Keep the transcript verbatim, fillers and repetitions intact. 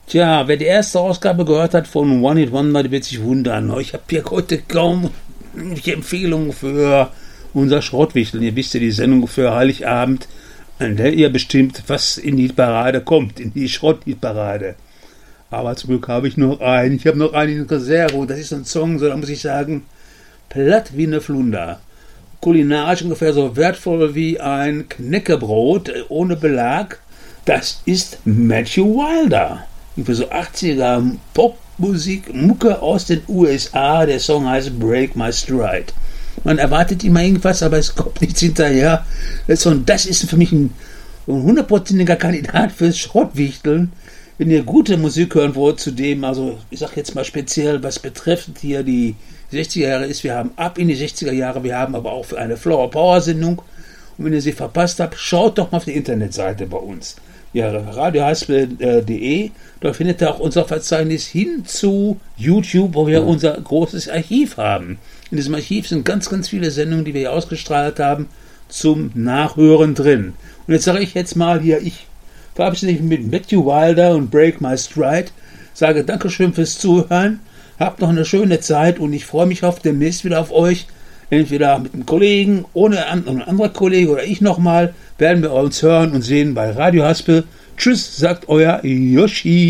Tja, wer die erste Ausgabe gehört hat von One Hit Wonder, der wird sich wundern. Ich habe hier heute kaum irgendwelche Empfehlungen für unser Schrottwichteln. Ihr wisst ja, die Sendung für Heiligabend, an der ihr bestimmt, was in die Parade kommt, in die Schrottparade. Aber zum Glück habe ich noch einen. Ich habe noch einen in Reserve und das ist ein Song, so da muss ich sagen, platt wie eine Flunder. Kulinarisch ungefähr so wertvoll wie ein Knäckebrot ohne Belag. Das ist Matthew Wilder. Für so achtziger Popmusik, Mucke aus den U S A. Der Song heißt Break My Stride. Man erwartet immer irgendwas, aber es kommt nichts hinterher. Das ist für mich ein hundertprozentiger Kandidat fürs Schrottwichteln. Wenn ihr gute Musik hören wollt, zu dem, also ich sag jetzt mal speziell, was betrifft hier die sechziger Jahre ist, wir haben ab in die sechziger Jahre, wir haben aber auch für eine Flower Power Sendung. Und wenn ihr sie verpasst habt, schaut doch mal auf die Internetseite bei uns. Ja, radiohaspel punkt de, dort findet ihr auch unser Verzeichnis hin zu YouTube, wo wir unser großes Archiv haben. In diesem Archiv sind ganz, ganz viele Sendungen, die wir hier ausgestrahlt haben, zum Nachhören drin. Und jetzt sage ich jetzt mal hier, ich verabschiede mich mit Matthew Wilder und Break My Stride, sage Dankeschön fürs Zuhören, habt noch eine schöne Zeit und ich freue mich auf demnächst wieder auf euch. Entweder mit einem Kollegen, ohne ein anderer Kollege oder ich nochmal, werden wir uns hören und sehen bei Radio Haspel. Tschüss, sagt euer Yoshi.